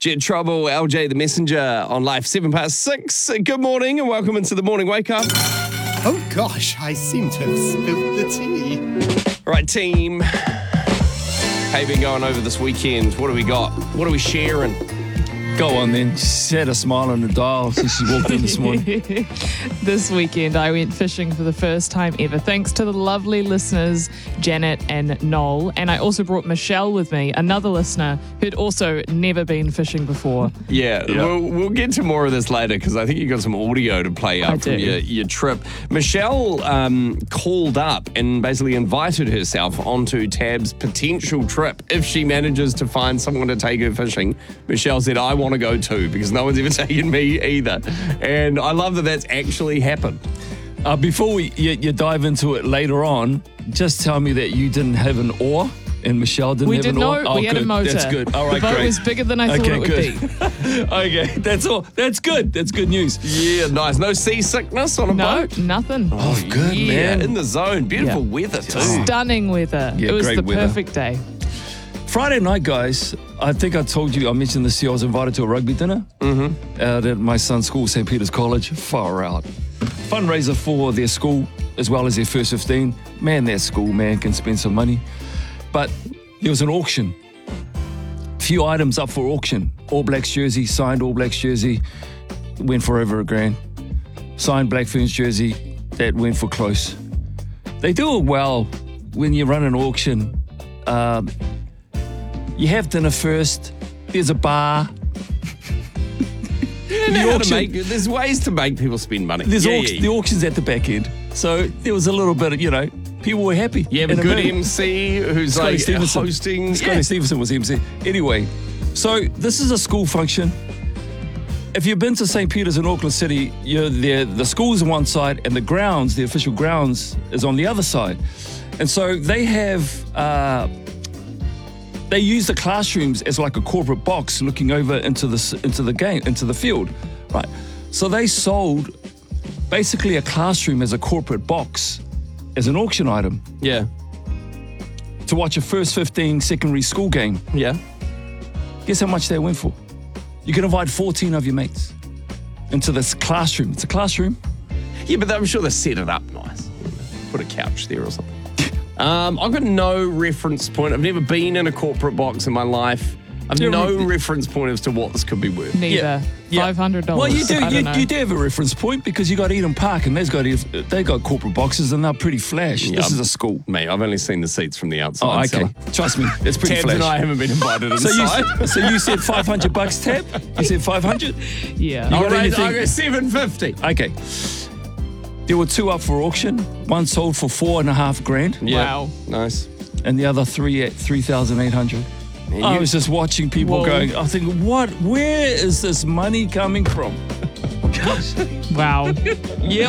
Jet Trouble, LJ the Messenger on Life 7:06. Good morning and welcome into the morning wake up. Oh gosh, I seem to have spilled the tea. All right, team. How you been going over this weekend? What do we got? What are we sharing? Go on then. She had a smile on the dial since she walked in this morning. This weekend, I went fishing for the first time ever, thanks to the lovely listeners, Janet and Noel. And I also brought Michelle with me, another listener who'd also never been fishing before. Yeah. We'll get to more of this later because I think you got some audio to play up from your trip. Michelle called up and basically invited herself onto Tab's potential trip if she manages to find someone to take her fishing. Michelle said, I want to go too because no one's ever taken me either. And I love that that's actually happened. Before you dive into it later on, just tell me that you didn't have an oar and Michelle didn't have an oar. We had a motor. That's good. All right, the boat great. was bigger than I thought it would be. Okay, that's all. That's good. That's good news. Yeah, nice. No seasickness on a boat? No, nothing. Oh, good, Yeah, man. in the zone. Beautiful weather too. Stunning weather. Yeah, it was great the weather. perfect day. Friday night, guys, I think I told you, I mentioned this year, I was invited to a rugby dinner out at my son's school, St. Peter's College. Far out. Fundraiser for their school as well as their first 15. Man, that school, man, can spend some money. But there was an auction. Few items up for auction. All Blacks jersey, signed All Blacks jersey, went for over $1,000. Signed Black Ferns jersey, that went for close. They do it well when you run an auction. You have dinner first. There's a bar. There's ways to make people spend money. The auction's at the back end. So there was a little bit of, people were happy. You have a good MC who's Scotty like Stevenson. hosting. Scotty Stevenson was MC. Anyway, so this is a school function. If you've been to St. Peter's in Auckland City, you're there. The school's on one side and the grounds, the official grounds, is on the other side. And so they have... They use the classrooms as like a corporate box looking over into the field, right? So they sold basically a classroom as a corporate box, as an auction item. Yeah. To watch a first 15 secondary school game. Yeah. Guess how much they went for? You can invite 14 of your mates into this classroom. It's a classroom. Yeah, but I'm sure they set it up nice. Put a couch there or something. I've got no reference point. I've never been in a corporate box in my life. I've no reference point as to what this could be worth. Neither. Yeah. $500. Well, you do. I don't know. You do have a reference point because you got Eden Park and they got corporate boxes and they're pretty flash. Yeah, This is a school. Mate, I've only seen the seats from the outside. Oh, okay. Cellar. Trust me, it's pretty Tabs flash. and I haven't been invited inside. So you said $500, Tab? You said 500? Yeah. You got anything? I go $750. Okay. There were 2 up for auction. One sold for $4,500, Yeah. Wow. Nice. and the other 3 at $3,800. I was just watching people Whoa. going. I think, where is this money coming from? Wow. Yep.